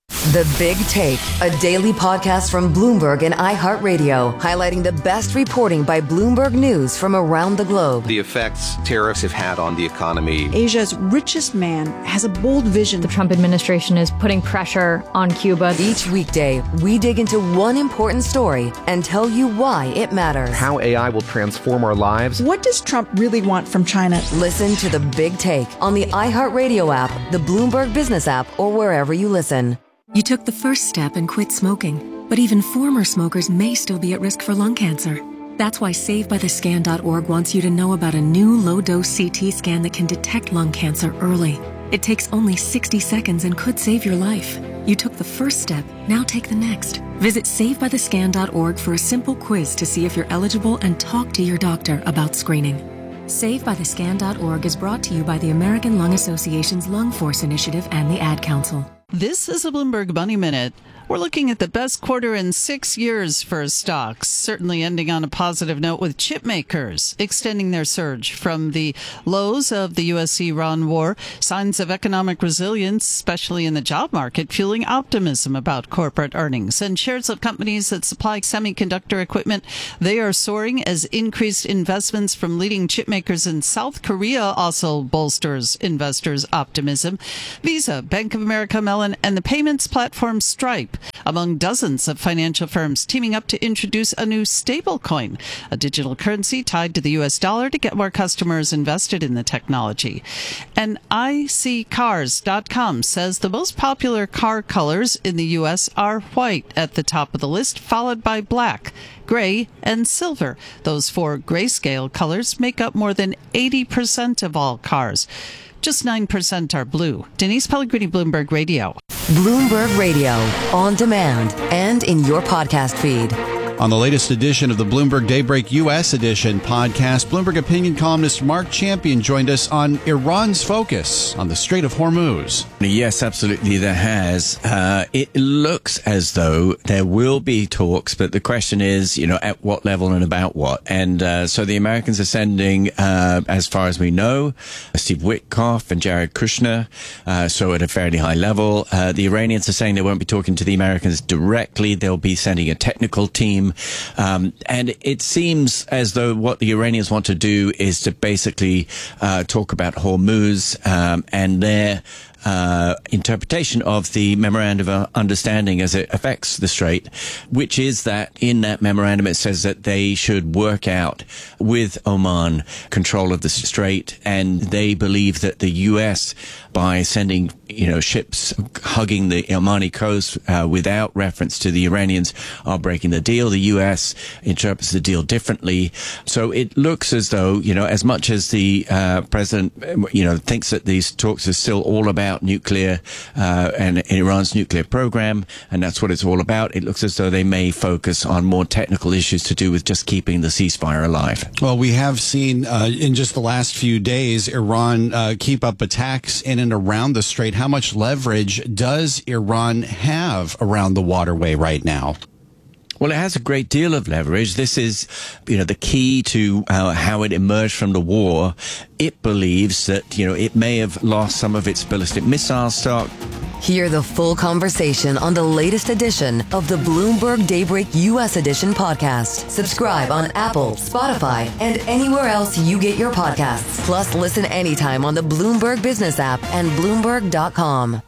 The Big Take, a daily podcast from Bloomberg and iHeartRadio, highlighting the best reporting by Bloomberg News from around the globe. The effects tariffs have had on the economy. Asia's richest man has a bold vision. The Trump administration is putting pressure on Cuba. Each weekday, we dig into one important story and tell you why it matters. How A I will transform our lives. What does Trump really want from China? Listen to The Big Take on the iHeartRadio app, the Bloomberg Business app, or wherever you listen. You took the first step and quit smoking, but even former smokers may still be at risk for lung cancer. That's why Save By The Scan dot org wants you to know about a new low-dose C T scan that can detect lung cancer early. It takes only sixty seconds and could save your life. You took the first step, now take the next. Visit Save By The Scan dot org for a simple quiz to see if you're eligible and talk to your doctor about screening. Save By The Scan dot org is brought to you by the American Lung Association's Lung Force Initiative and the Ad Council. This is a Bloomberg Money Minute. We're looking at the best quarter in six years for stocks, certainly ending on a positive note with chip makers extending their surge from the lows of the U S Iran war. Signs of economic resilience, especially in the job market, fueling optimism about corporate earnings. And shares of companies that supply semiconductor equipment, they are soaring as increased investments from leading chip makers in South Korea also bolsters investors' optimism. Visa, Bank of America, Mellon, and the payments platform Stripe among dozens of financial firms teaming up to introduce a new stablecoin, a digital currency tied to the U S dollar to get more customers invested in the technology. And I C cars dot com says the most popular car colors in the U S are white at the top of the list, followed by black, gray, and silver. Those four grayscale colors make up more than eighty percent of all cars. Just nine percent are blue. Denise Pellegrini, Bloomberg Radio. Bloomberg Radio, on demand and in your podcast feed. On the latest edition of the Bloomberg Daybreak U S Edition podcast, Bloomberg opinion columnist Mark Champion joined us on Iran's focus on the Strait of Hormuz. Yes, absolutely, there has. Uh, it looks as though there will be talks, but the question is, you know, at what level and about what? And uh, so the Americans are sending, uh, as far as we know, Steve Witkoff and Jared Kushner, uh, so at a fairly high level. Uh, the Iranians are saying they won't be talking to the Americans directly. They'll be sending a technical team. Um, and it seems as though what the Iranians want to do is to basically uh, talk about Hormuz um, and their uh, interpretation of the Memorandum of Understanding as it affects the Strait, which is that in that memorandum it says that they should work out with Oman control of the Strait, and they believe that the U S, by sending, you know, ships hugging the Omani coast uh, without reference to the Iranians, are breaking the deal. The U S interprets the deal differently. So it looks as though, you know, as much as the uh, president, you know, thinks that these talks are still all about nuclear uh, and Iran's nuclear program, and that's what it's all about, it looks as though they may focus on more technical issues to do with just keeping the ceasefire alive. Well, we have seen uh, in just the last few days, Iran uh, keep up attacks in and around the Strait. How much leverage does Iran have around the waterway right now? Well, it has a great deal of leverage. This is, you know, the key to uh, how it emerged from the war. It believes that, you know, it may have lost some of its ballistic missile stock. Hear the full conversation on the latest edition of the Bloomberg Daybreak U S Edition podcast. Subscribe on Apple, Spotify, and anywhere else you get your podcasts. Plus, listen anytime on the Bloomberg Business app and Bloomberg dot com.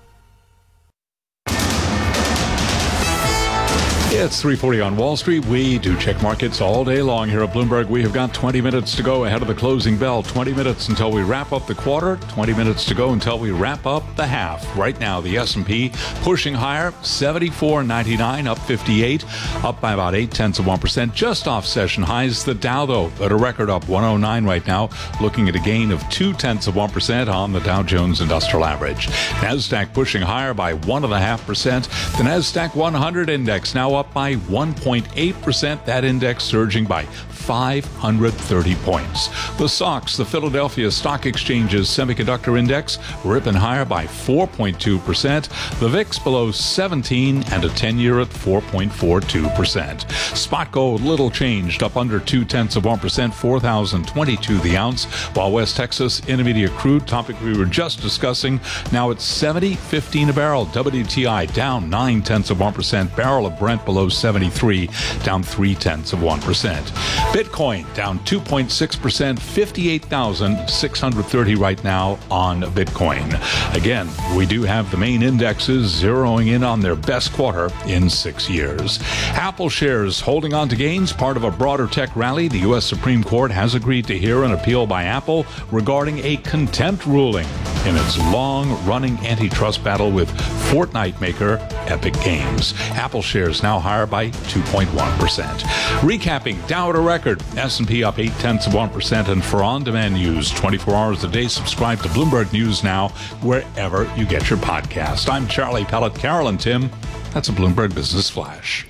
It's three forty on Wall Street. We do check markets all day long here at Bloomberg. We have got twenty minutes to go ahead of the closing bell. twenty minutes until we wrap up the quarter. twenty minutes to go until we wrap up the half. Right now, the S and P pushing higher, seventy-four ninety-nine, up fifty-eight, up by about eight tenths of one percent, just off session highs. The Dow, though, at a record up one oh nine right now, looking at a gain of two tenths of one percent on the Dow Jones Industrial Average. NASDAQ pushing higher by one point five percent. The NASDAQ one hundred index now up by one point eight percent. That index surging by five hundred thirty points. The S O X, the Philadelphia Stock Exchange's Semiconductor Index, ripping higher by four point two percent. The V I X below seventeen, and a ten-year at four point four two percent. Spot gold, little changed, up under two-tenths of one percent, four thousand twenty-two the ounce, while West Texas Intermediate Crude, topic we were just discussing, now at seventy fifteen a barrel. W T I down nine-tenths of one percent. Barrel of Brent below seventy-three, down three-tenths of one percent. Bitcoin down two point six percent, fifty-eight thousand six hundred thirty right now on Bitcoin. Again, we do have the main indexes zeroing in on their best quarter in six years. Apple shares holding on to gains, part of a broader tech rally. The U S Supreme Court has agreed to hear an appeal by Apple regarding a contempt ruling in its long-running antitrust battle with Fortnite maker Epic Games. Apple shares now higher by two point one percent. Recapping, Dow at a record, S and P up eight-tenths of one percent, and for on-demand news twenty-four hours a day, subscribe to Bloomberg News Now wherever you get your podcast. I'm Charlie Pellet. Carol and Tim, that's a Bloomberg Business Flash.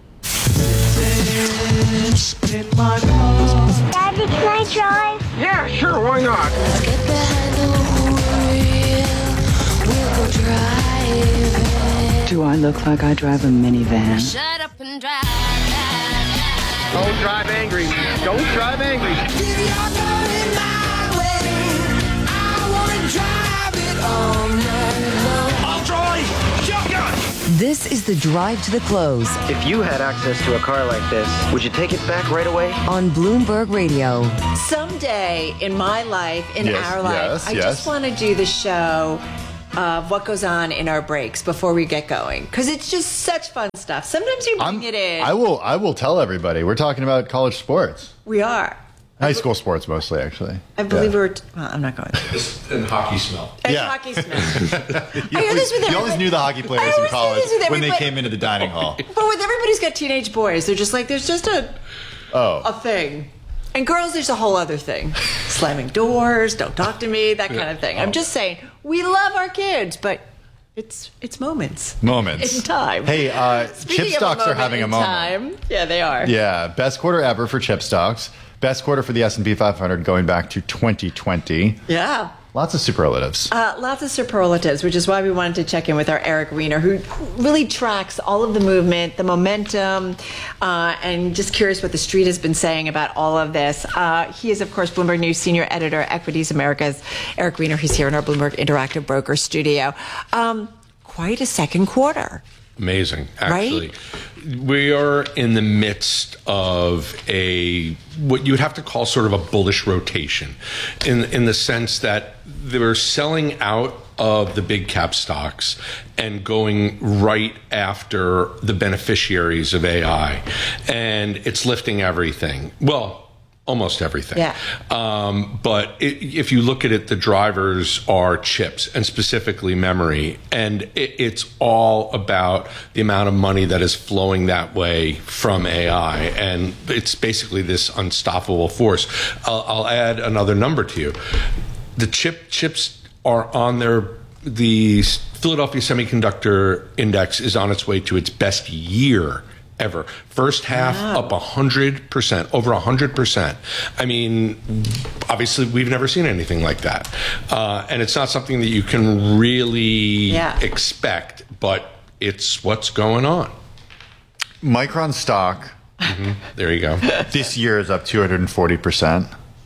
Daddy, can I drive? Yeah, sure, why not? Get behind the wheel, we'll go driving. Do I look like I drive a minivan? Shut up and drive. Don't drive angry. Don't drive angry. I'll drive. Shotgun. This is the drive to the close. If you had access to a car like this, would you take it back right away? On Bloomberg Radio. Someday in my life, in Yes, our life, yes, I yes. just want to do the show of what goes on in our breaks before we get going, because it's just such fun stuff. Sometimes you bring I'm, it in. I will. I will tell everybody. We're talking about college sports, we are. high school sports mostly, actually. I believe Yeah. we're. T- well, I'm not going. And hockey smell. And Yeah. hockey smell. You I hear this always, with you always everybody. knew the hockey players I in always college do this with when they everybody. came into the dining hall. But with everybody's got teenage boys, they're just like there's just a Oh, a thing. And girls, there's a whole other thing. Slamming doors, don't talk to me, that kind of thing. I'm just saying, we love our kids, but it's it's moments. moments In time. Hey, uh, Speaking chip of stocks a are having a in moment. Time, yeah, they are. Yeah, best quarter ever for chip stocks. Best quarter for the S and P five hundred going back to twenty twenty. Yeah. Lots of superlatives. Uh, lots of superlatives, which is why we wanted to check in with our Eric Weiner, who really tracks all of the movement, the momentum, uh, and just curious what the street has been saying about all of this. Uh, he is, of course, Bloomberg News senior editor, Equities Americas. Eric Weiner, he's here in our Bloomberg Interactive Broker studio. Um, quite a second quarter. Amazing, actually. Right? We are in the midst of a what you would have to call sort of a bullish rotation, in in the sense that they're selling out of the big cap stocks and going right after the beneficiaries of A I, and it's lifting everything. Well, almost everything. Yeah. Um, but it, if you look at it, the drivers are chips, and specifically memory. And it, it's all about the amount of money that is flowing that way from A I. And it's basically this unstoppable force. I'll, I'll add another number to you. The chip chips are on their, the Philadelphia Semiconductor Index is on its way to its best year ever. First half Wow. up one hundred percent, over one hundred percent. I mean, obviously, we've never seen anything like that. Uh, and it's not something that you can really Yeah. expect, but it's what's going on. Micron stock Mm-hmm. There you go. this year is up two hundred forty percent.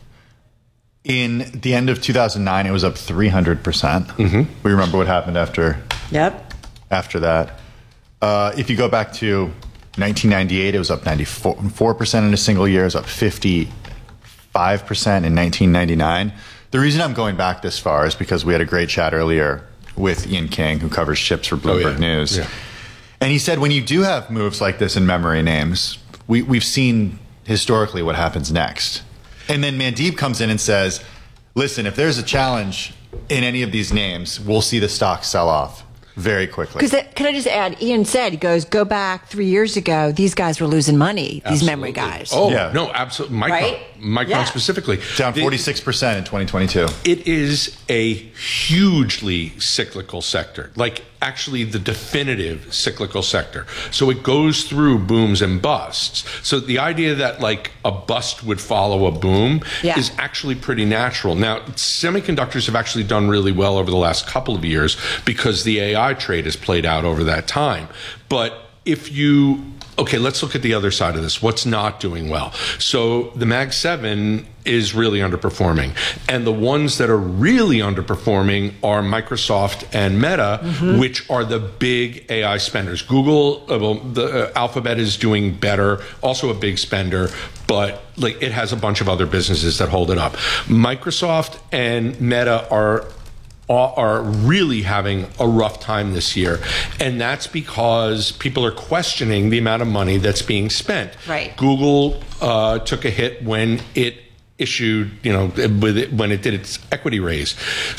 In the end of two thousand nine, it was up three hundred percent. Mm-hmm. We remember what happened after Yep. after that. Uh, if you go back to nineteen ninety-eight, it was up ninety-four percent in a single year. It was up fifty-five percent in nineteen ninety-nine. The reason I'm going back this far is because we had a great chat earlier with Ian King, who covers chips for Bloomberg Oh, yeah. News. Yeah. And he said when you do have moves like this in memory names, we, we've seen historically what happens next. And then Mandeep comes in and says, listen, if there's a challenge in any of these names, we'll see the stock sell off. very quickly. Because can I just add, Ian said, he goes, go back three years ago, these guys were losing money, these Absolutely. memory guys. Oh, Yeah. no, absolutely. Micron, Right? Micron Yeah. specifically. Down The- forty-six percent in twenty twenty-two. It is a hugely cyclical sector, like actually the definitive cyclical sector. So it goes through booms and busts. So the idea that like a bust would follow a boom Yeah. is actually pretty natural. Now, semiconductors have actually done really well over the last couple of years because the A I trade has played out over that time. But if you Okay, let's look at the other side of this. What's not doing well? So the Mag seven is really underperforming. And the ones that are really underperforming are Microsoft and Meta, Mm-hmm. which are the big A I spenders. Google, uh, well, the uh, Alphabet is doing better, also a big spender, but like it has a bunch of other businesses that hold it up. Microsoft and Meta are are really having a rough time this year. And that's because people are questioning the amount of money that's being spent. Right. Google uh, took a hit when it issued, you know, with it, when it did its equity raise.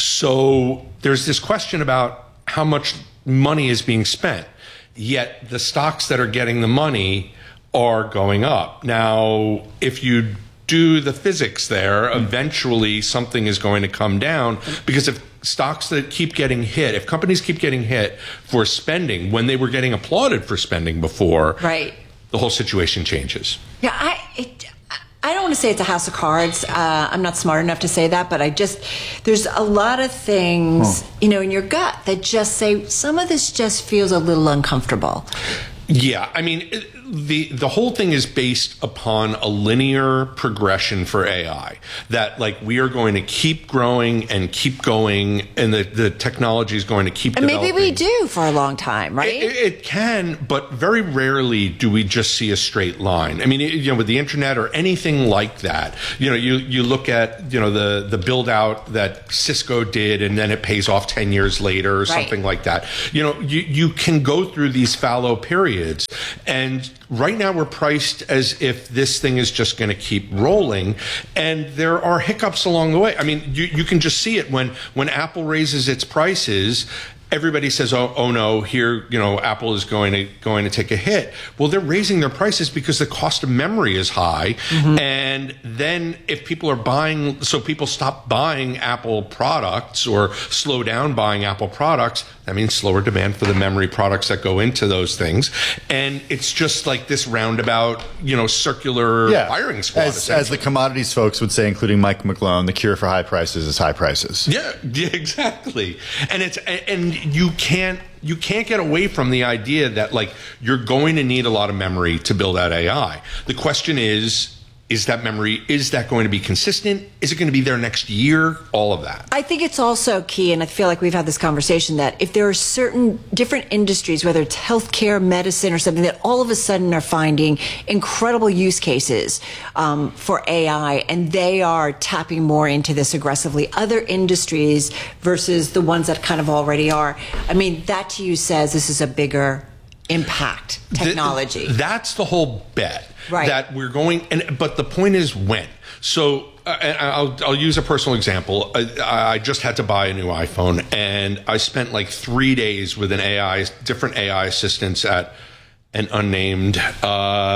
So there's this question about how much money is being spent. Yet the stocks that are getting the money are going up. Now, if you do the physics there, eventually something is going to come down, because if stocks that keep getting hit, if companies keep getting hit for spending when they were getting applauded for spending before, Right. the whole situation changes. Yeah, I it, I don't want to say it's a house of cards. Uh, I'm not smart enough to say that, but I just there's a lot of things, Huh. you know, in your gut that just say some of this just feels a little uncomfortable. Yeah, I mean, it, the the whole thing is based upon a linear progression for A I. That like we are going to keep growing and keep going, and the, the technology is going to keep And developing. maybe we do for a long time, right? It, it can, but very rarely do we just see a straight line. I mean, it, you know, with the internet or anything like that, you know, you you look at you know the the build out that Cisco did, and then it pays off ten years later or Right. something like that. You know, you you can go through these fallow periods, and right now we're priced as if this thing is just going to keep rolling, and there are hiccups along the way. I mean, you you can just see it when when Apple raises its prices. Everybody says, "Oh, oh no! Here, you know, Apple is going to going to take a hit." Well, they're raising their prices because the cost of memory is high, Mm-hmm. and then if people are buying, so people stop buying Apple products or slow down buying Apple products. That means slower demand for the memory products that go into those things, and it's just like this roundabout, you know, circular Yeah. firing squad. As, as the commodities folks would say, including Mike McClone, the cure for high prices is high prices. Yeah, yeah, exactly. And it's and you can't you can't get away from the idea that like you're going to need a lot of memory to build out A I. The question is, is that memory, is that going to be consistent? Is it going to be there next year? All of that. I think it's also key, and I feel like we've had this conversation, that if there are certain different industries, whether it's healthcare, medicine, or something, that all of a sudden are finding incredible use cases um, for A I, and they are tapping more into this aggressively. Other industries versus the ones that kind of already are. I mean, that to you says this is a bigger impact technology. Th- that's the whole bet. Right. That we're going, and but the point is when. So uh, and I'll I'll use a personal example. I, I just had to buy a new iPhone, and I spent like three days with an A I, different A I assistants at an unnamed uh,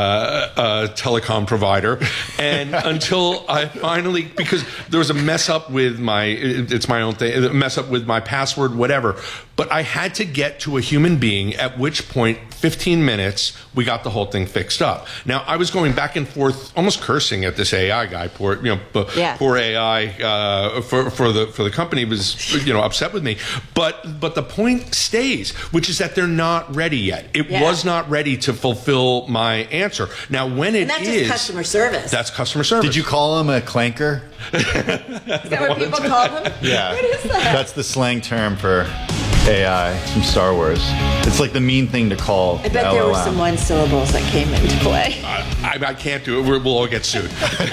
uh, telecom provider, and until I finally, because there was a mess up with my, it's my own thing, a mess up with my password, whatever. But I had to get to a human being, at which point, fifteen minutes, we got the whole thing fixed up. Now, I was going back and forth, almost cursing at this A I guy. Poor, you know, b- Yeah. poor A I uh, for for the for the company was, you know, upset with me. But but the point stays, which is that they're not ready yet. It Yeah. was not ready to fulfill my answer. Now, when it And that's is, just customer service. that's customer service. Did you call him a clanker? Is that what people call them? Yeah. What is that? That's the slang term for A I from Star Wars. It's like the mean thing to call. I bet there were some one syllables that came into play. I, I can't do it. We're, we'll all get sued.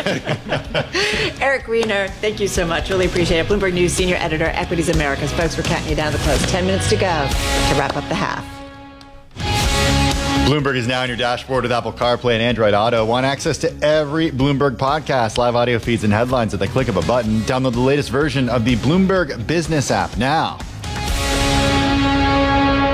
Eric Weiner, thank you so much. Really appreciate it. Bloomberg News Senior Editor, Equities Americas. Folks, we're counting you down to the close. Ten minutes to go to wrap up the half. Bloomberg is now on your dashboard with Apple CarPlay and Android Auto. Want access to every Bloomberg podcast, live audio feeds, and headlines at the click of a button. Download the latest version of the Bloomberg Business app now.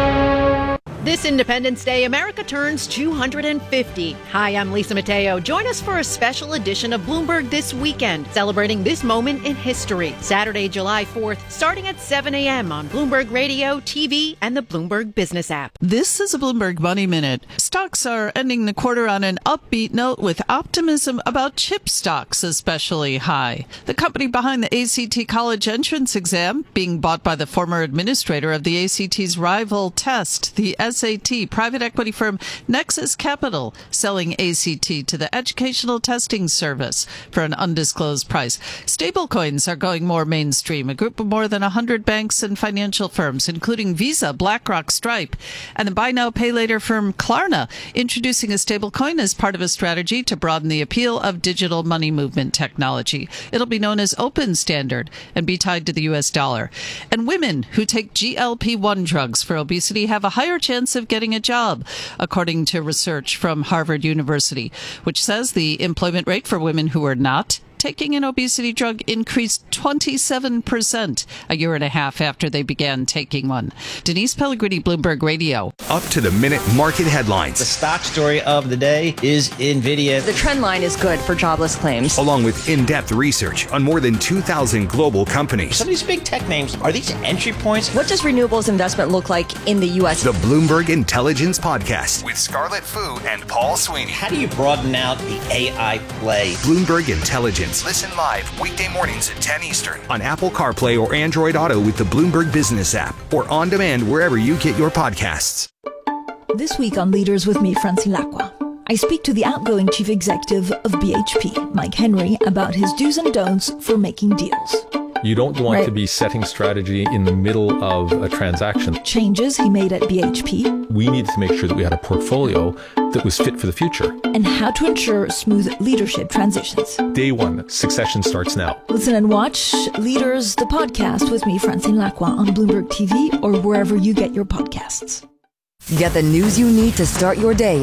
This Independence Day, America turns two hundred fifty. Hi, I'm Lisa Mateo. Join us for a special edition of Bloomberg This Weekend, celebrating this moment in history. Saturday, July fourth, starting at seven a.m. on Bloomberg Radio, T V, and the Bloomberg Business app. This is a Bloomberg Money Minute. Stocks are ending the quarter on an upbeat note with optimism about chip stocks especially high. The company behind the A C T college entrance exam, being bought by the former administrator of the A C T's rival test, the S A T, private equity firm Nexus Capital, selling A C T to the educational testing service for an undisclosed price. Stablecoins are going more mainstream. A group of more than one hundred banks and financial firms, including Visa, BlackRock, Stripe, and the buy now, pay later firm Klarna, introducing a stablecoin as part of a strategy to broaden the appeal of digital money movement technology. It'll be known as Open Standard and be tied to the U S dollar. And women who take G L P one drugs for obesity have a higher chance of getting a job, according to research from Harvard University, which says the employment rate for women who are not taking an obesity drug increased twenty-seven percent a year and a half after they began taking one. Denise Pellegrini, Bloomberg Radio. Up to the minute market headlines. The stock story of the day is NVIDIA. The trend line is good for jobless claims. Along with in-depth research on more than two thousand global companies. Some of these big tech names, are these entry points? What does renewables investment look like in the U S? The Bloomberg Intelligence Podcast with Scarlett Fu and Paul Sweeney. How do you broaden out the A I play? Bloomberg Intelligence. Listen live weekday mornings at ten Eastern on Apple CarPlay or Android Auto with the Bloomberg Business app or on demand wherever you get your podcasts. This week on Leaders with me, Francine Lacqua, I speak to the outgoing chief executive of B H P, Mike Henry, about his do's and don'ts for making deals. You don't want right. to be setting strategy in the middle of a transaction. Changes he made at B H P. We needed to make sure that we had a portfolio that was fit for the future. And how to ensure smooth leadership transitions. Day one, succession starts now. Listen and watch Leaders, the podcast with me, Francine Lacqua, on Bloomberg T V or wherever you get your podcasts. Get the news you need to start your day